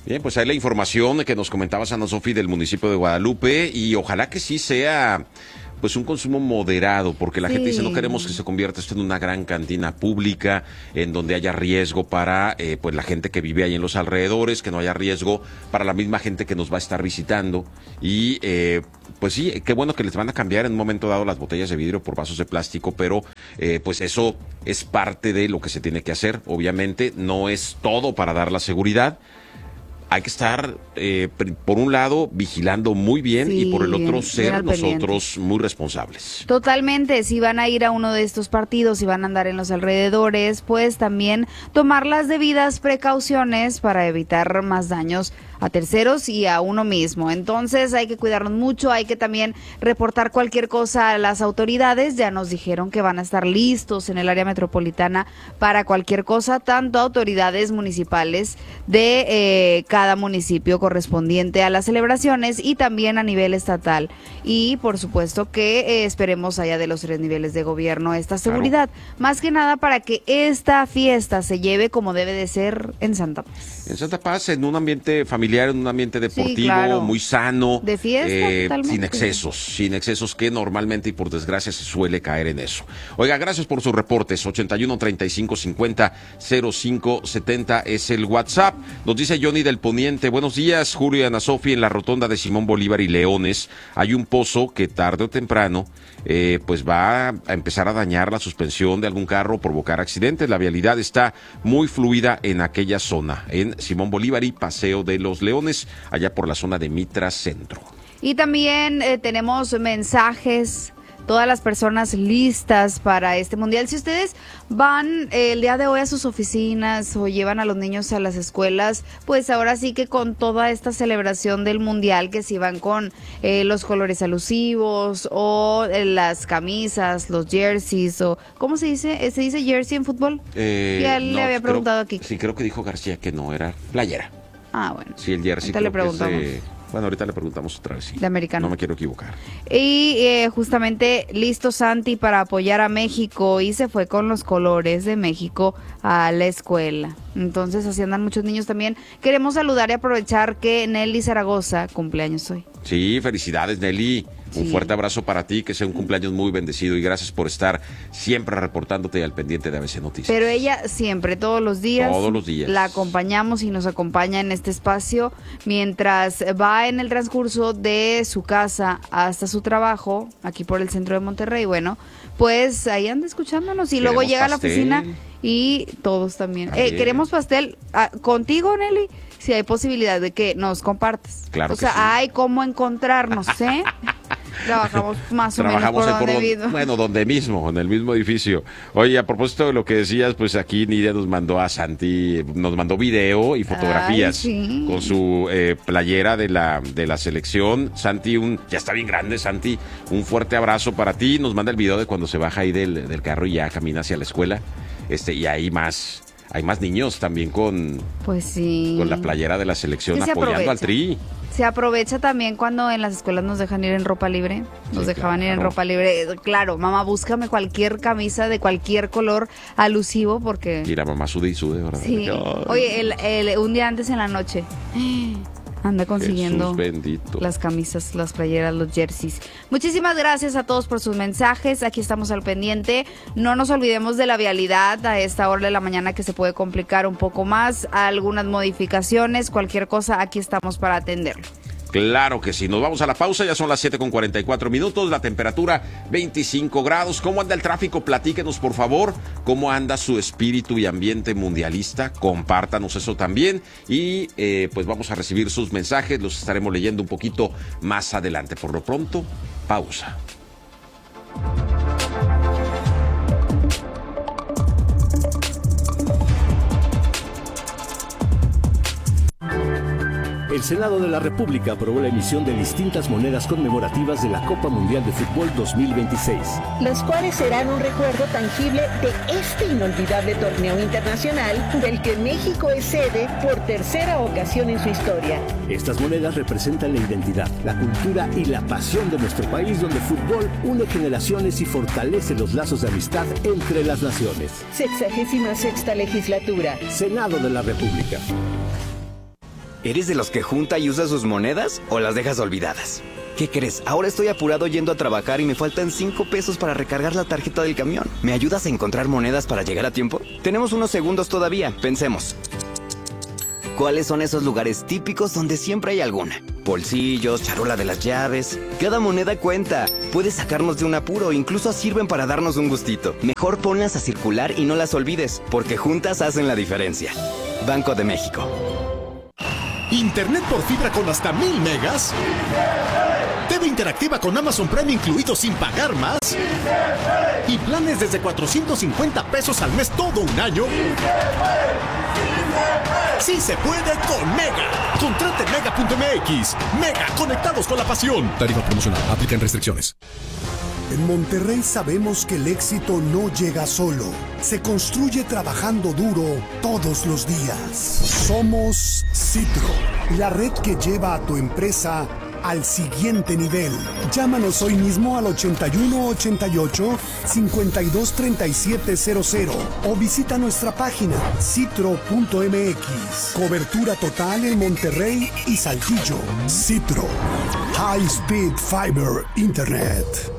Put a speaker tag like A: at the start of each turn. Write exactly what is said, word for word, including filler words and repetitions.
A: Bien, pues ahí la información que nos comentabas, Ana Sofi, del municipio de Guadalupe, y ojalá que sí sea pues un consumo moderado, porque la sí. gente dice no queremos que se convierta esto en una gran cantina pública, en donde haya riesgo para eh, pues la gente que vive ahí en los alrededores, que no haya riesgo para la misma gente que nos va a estar visitando, y eh, pues sí, qué bueno que les van a cambiar en un momento dado las botellas de vidrio por vasos de plástico, pero eh, pues eso es parte de lo que se tiene que hacer. Obviamente no es todo para dar la seguridad. Hay que estar, eh, por un lado, vigilando muy bien sí, y por el otro, ser nosotros muy responsables.
B: Totalmente. Si van a ir a uno de estos partidos, si van a andar en los alrededores, pues también tomar las debidas precauciones para evitar más daños a terceros y a uno mismo. Entonces hay que cuidarnos mucho, hay que también reportar cualquier cosa a las autoridades. Ya nos dijeron que van a estar listos en el área metropolitana para cualquier cosa, tanto autoridades municipales de eh, cada municipio correspondiente a las celebraciones y también a nivel estatal. Y por supuesto que eh, esperemos allá de los tres niveles de gobierno esta seguridad. Claro. Más que nada para que esta fiesta se lleve como debe de ser en Santa Paz.
A: En Santa Paz, en un ambiente familiar, en un ambiente deportivo, sí, claro. muy sano,
B: de fiesta,
A: eh, sin excesos, sin excesos que normalmente y por desgracia se suele caer en eso. Oiga, gracias por sus reportes. ochenta y uno, treinta y cinco, cincuenta, cero cinco setenta es el WhatsApp. Nos dice Johnny del Poniente, buenos días, Julio y Ana Sofi, en la rotonda de Simón Bolívar y Leones hay un pozo que tarde o temprano eh, pues va a empezar a dañar la suspensión de algún carro, provocar accidentes. La vialidad está muy fluida en aquella zona, en Simón Bolívar y Paseo de los Leones, allá por la zona de Mitra Centro.
B: Y también eh, tenemos mensajes, todas las personas listas para este mundial. Si ustedes van eh, el día de hoy a sus oficinas o llevan a los niños a las escuelas, pues ahora sí que con toda esta celebración del mundial, que si van con eh, los colores alusivos o eh, las camisas, los jerseys, o ¿cómo se dice? ¿Se dice jersey en fútbol?
A: Eh,
B: ya le
A: no,
B: había preguntado
A: creo,
B: aquí.
A: Sí, creo que dijo García que no, era playera.
B: Ah, bueno.
A: Sí, el jersey.
B: Ahorita le preguntamos.
A: De, bueno, ahorita le preguntamos otra vez. Sí.
B: De americano.
A: No me quiero equivocar.
B: Y eh, justamente listo Santi para apoyar a México y se fue con los colores de México a la escuela. Entonces así andan muchos niños también. Queremos saludar y aprovechar que Nelly Zaragoza cumpleaños hoy.
A: Sí, felicidades Nelly. Un sí. fuerte abrazo para ti, que sea un cumpleaños muy bendecido y gracias por estar siempre reportándote al pendiente de A B C Noticias.
B: Pero ella siempre, todos los días,
A: todos los días,
B: la acompañamos y nos acompaña en este espacio mientras va en el transcurso de su casa hasta su trabajo, aquí por el centro de Monterrey. Bueno, pues ahí anda escuchándonos y queremos luego llega pastel. A la oficina y todos también. Eh, queremos pastel. Ah, ¿contigo, Nelly? Si hay posibilidad de que nos compartas.
A: Claro
B: o sea,
A: que sí.
B: hay cómo encontrarnos, ¿eh? Trabajamos más o
A: Trabajamos
B: menos por donde
A: donde,
B: vivo.
A: Bueno, donde mismo, en el mismo edificio. Oye, a propósito de lo que decías, pues aquí Nidia nos mandó a Santi, nos mandó video y fotografías.
B: Ay, sí.
A: Con su eh, playera de la de la selección. Santi, un ya está bien grande, Santi. Un fuerte abrazo para ti. Nos manda el video de cuando se baja ahí del, del carro y ya camina hacia la escuela. Este, y ahí más, hay más niños también con,
B: pues sí.
A: con la playera de la selección
B: sí,
A: apoyando
B: aprovecha.
A: al Tri.
B: Se aprovecha también cuando en las escuelas nos dejan ir en ropa libre, nos sí, dejaban claro. ir en ropa libre. Claro, mamá, búscame cualquier camisa de cualquier color alusivo porque...
A: Y la mamá sude y sude, ¿verdad?
B: Sí.
A: Ay.
B: Oye, el, el, un día antes en la noche... Anda consiguiendo las camisas, las playeras, los jerseys. Muchísimas gracias a todos por sus mensajes. Aquí estamos al pendiente. No nos olvidemos de la vialidad a esta hora de la mañana que se puede complicar un poco más. Algunas modificaciones, cualquier cosa, aquí estamos para atenderlo.
A: Claro que sí. Nos vamos a la pausa, ya son las siete con cuarenta y cuatro minutos, la temperatura veinticinco grados. ¿Cómo anda el tráfico? Platíquenos, por favor, cómo anda su espíritu y ambiente mundialista. Compártanos eso también y eh, pues vamos a recibir sus mensajes, los estaremos leyendo un poquito más adelante. Por lo pronto, pausa.
C: El Senado de la República aprobó la emisión de distintas monedas conmemorativas de la Copa Mundial de Fútbol dos mil veintiséis.
D: Las cuales serán un recuerdo tangible de este inolvidable torneo internacional del que México es sede por tercera ocasión en su historia.
C: Estas monedas representan la identidad, la cultura y la pasión de nuestro país, donde el fútbol une generaciones y fortalece los lazos de amistad entre las naciones.
D: Sexagésima sexta legislatura.
C: Senado de la República.
E: ¿Eres de los que junta y usa sus monedas o las dejas olvidadas? ¿Qué crees? Ahora estoy apurado yendo a trabajar y me faltan cinco pesos para recargar la tarjeta del camión. ¿Me ayudas a encontrar monedas para llegar a tiempo? Tenemos unos segundos todavía. Pensemos. ¿Cuáles son esos lugares típicos donde siempre hay alguna? Bolsillos, charola de las llaves. Cada moneda cuenta. Puede sacarnos de un apuro, incluso sirven para darnos un gustito. Mejor ponlas a circular y no las olvides, porque juntas hacen la diferencia. Banco de México.
F: Internet por fibra con hasta mil megas. T V interactiva con Amazon Prime incluido sin pagar más. Y planes desde cuatrocientos cincuenta pesos al mes todo un año. Sí se puede con Mega. Contrate en mega punto m x. Mega, conectados con la pasión. Tarifa promocional. Aplican restricciones.
G: En Monterrey sabemos que el éxito no llega solo. Se construye trabajando duro todos los días. Somos Citro, la red que lleva a tu empresa al siguiente nivel. Llámanos hoy mismo al ochenta y uno ochenta y ocho, cincuenta y dos treinta y siete cero cero o visita nuestra página citro punto m x. Cobertura total en Monterrey y Saltillo. Citro. High Speed Fiber Internet.